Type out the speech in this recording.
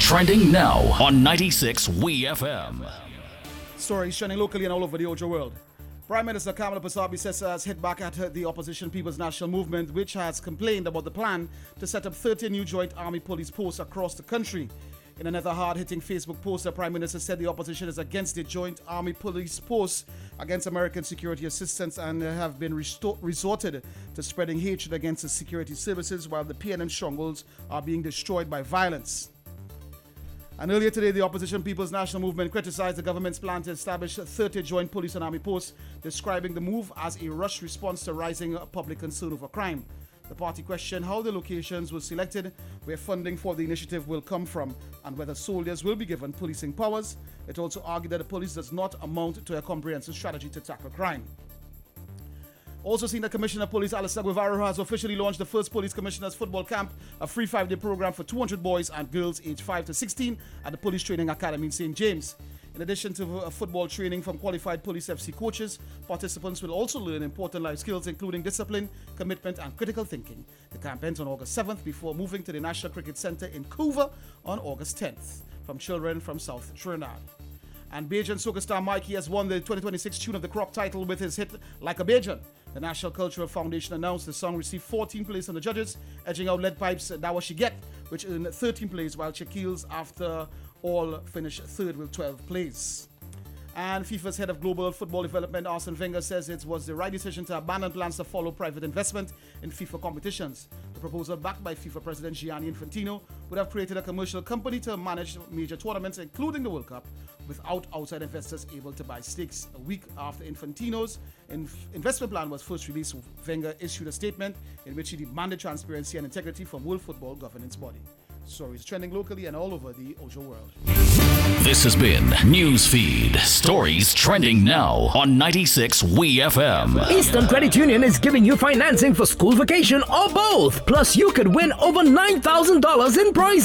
trending now on 96 WeFM. Stories trending locally and all over the Ojo world. Prime Minister Kamala Persad-Bissessar has hit back at the opposition People's National Movement, which has complained about the plan to set up 30 new joint army police posts across the country. In another hard-hitting Facebook post, the Prime Minister said the opposition is against the joint army police posts against American security assistance and have been resorted to spreading hatred against the security services while the PNM strongholds are being destroyed by violence. And earlier today, the opposition People's National Movement criticized the government's plan to establish 30 joint police and army posts, describing the move as a rushed response to rising public concern over crime. The party questioned how the locations were selected, where funding for the initiative will come from, and whether soldiers will be given policing powers. It also argued that the police does not amount to a comprehensive strategy to tackle crime. Also seen that Commissioner of Police Alistair Guevara has officially launched the first Police Commissioners Football Camp, a free 5-day program for 200 boys and girls aged 5 to 16 at the Police Training Academy in St. James. In addition to football training from qualified Police FC coaches, participants will also learn important life skills including discipline, commitment and critical thinking. The camp ends on August 7th before moving to the National Cricket Centre in Couva on August 10th from children from South Trinidad. And Bajan soca star Mikey has won the 2026 Tune of the Crop title with his hit Like a Bajan. The National Cultural Foundation announced the song received 14 plays from the judges, edging out Lead Pipe's That What She Get, which earned 13 plays, while Shaquille's After All finished third with 12 plays. And FIFA's head of global football development, Arsene Wenger, says it was the right decision to abandon plans to follow private investment in FIFA competitions. The proposal, backed by FIFA President Gianni Infantino, would have created a commercial company to manage major tournaments, including the World Cup, without outside investors able to buy stakes. A week after Infantino's investment plan was first released, Wenger issued a statement in which he demanded transparency and integrity from World Football Governance Body. Stories trending locally and all over the Ojo world. This has been Newsfeed. Stories trending now on 96 WeFM. Eastern Credit Union is giving you financing for school vacation or both. Plus, you could win over $9,000 in prizes.